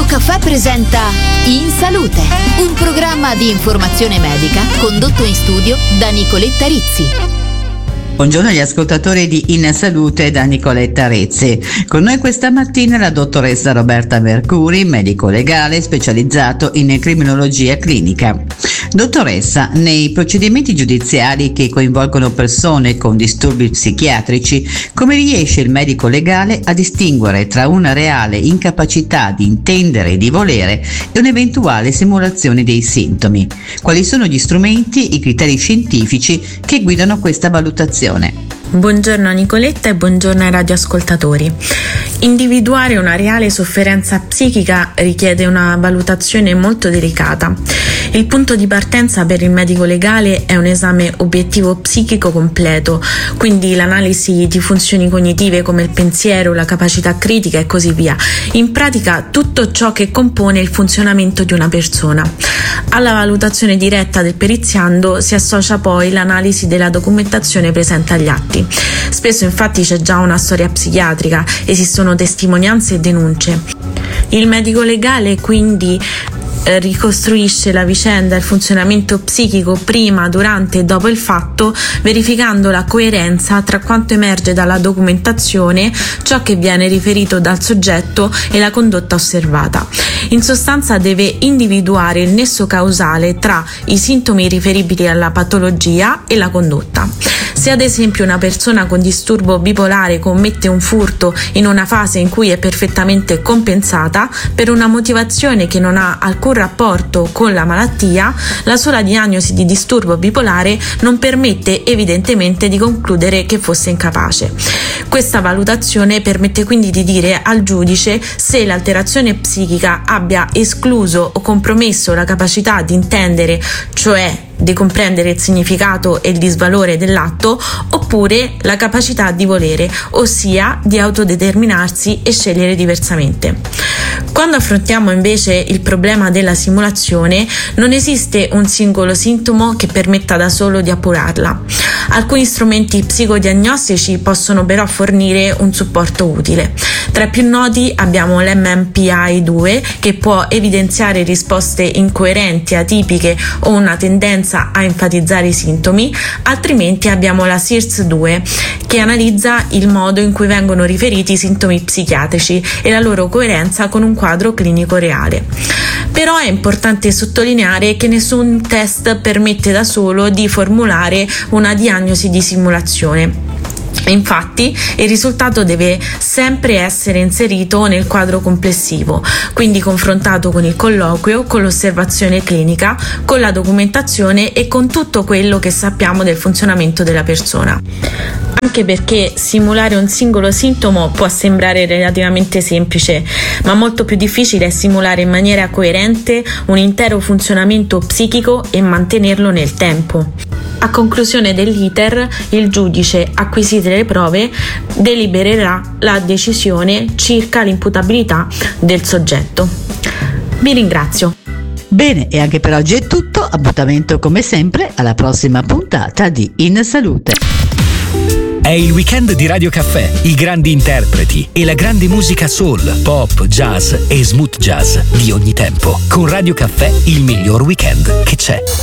Radio Caffè presenta In Salute, un programma di informazione medica condotto in studio da Nicoletta Rizzi. Buongiorno agli ascoltatori di In Salute da Nicoletta Rizzi. Con noi questa mattina la dottoressa Roberta Mercuri, medico legale specializzato in criminologia clinica. Dottoressa, nei procedimenti giudiziari che coinvolgono persone con disturbi psichiatrici, come riesce il medico legale a distinguere tra una reale incapacità di intendere e di volere e un'eventuale simulazione dei sintomi? Quali sono gli strumenti, i criteri scientifici che guidano questa valutazione? Buongiorno a Nicoletta e buongiorno ai radioascoltatori. Individuare una reale sofferenza psichica richiede una valutazione molto delicata. Il punto di partenza per il medico legale è un esame obiettivo psichico completo, quindi l'analisi di funzioni cognitive come il pensiero, la capacità critica e così via. In pratica tutto ciò che compone il funzionamento di una persona. Alla valutazione diretta del periziando si associa poi l'analisi della documentazione presente agli atti. Spesso infatti c'è già una storia psichiatrica, esistono testimonianze e denunce. Il medico legale quindi ricostruisce la vicenda, il funzionamento psichico prima, durante e dopo il fatto, verificando la coerenza tra quanto emerge dalla documentazione, ciò che viene riferito dal soggetto e la condotta osservata. In sostanza deve individuare il nesso causale tra i sintomi riferibili alla patologia e la condotta. Se ad esempio una persona con disturbo bipolare commette un furto in una fase in cui è perfettamente compensata per una motivazione che non ha alcun rapporto con la malattia, la sola diagnosi di disturbo bipolare non permette evidentemente di concludere che fosse incapace. Questa valutazione permette quindi di dire al giudice se l'alterazione psichica abbia escluso o compromesso la capacità di intendere, cioè di comprendere il significato e il disvalore dell'atto, oppure la capacità di volere, ossia di autodeterminarsi e scegliere diversamente. Quando affrontiamo invece il problema della simulazione, non esiste un singolo sintomo che permetta da solo di appurarla. Alcuni strumenti psicodiagnostici possono però fornire un supporto utile. Tra i più noti abbiamo l'MMPI-2, che può evidenziare risposte incoerenti, atipiche o una tendenza a enfatizzare i sintomi, altrimenti abbiamo la SIRS-2, che analizza il modo in cui vengono riferiti i sintomi psichiatrici e la loro coerenza con un quadro clinico reale. Però è importante sottolineare che nessun test permette da solo di formulare una diagnosi di simulazione. Infatti il risultato deve sempre essere inserito nel quadro complessivo, quindi confrontato con il colloquio, con l'osservazione clinica, con la documentazione e con tutto quello che sappiamo del funzionamento della persona. Anche perché simulare un singolo sintomo può sembrare relativamente semplice, ma molto più difficile è simulare in maniera coerente un intero funzionamento psichico e mantenerlo nel tempo. A conclusione dell'iter, il giudice, acquisite le prove, delibererà la decisione circa l'imputabilità del soggetto. Vi ringrazio. Bene, e anche per oggi è tutto. Appuntamento come sempre alla prossima puntata di In Salute. È il weekend di Radio Caffè, i grandi interpreti e la grande musica soul, pop, jazz e smooth jazz di ogni tempo. Con Radio Caffè il miglior weekend che c'è.